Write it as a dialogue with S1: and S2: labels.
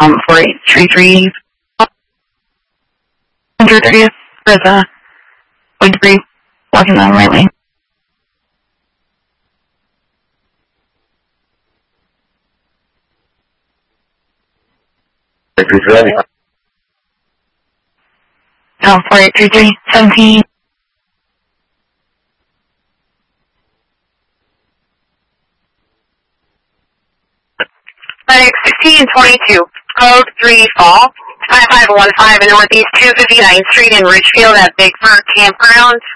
S1: 4833, 130th, Reza, going to be walking down the right lane.
S2: Ready.
S1: 4833, 17.
S3: Medic 1622, code 3 fall, 5515 in Northeast 259th Street in Richfield at Big Fur Campground.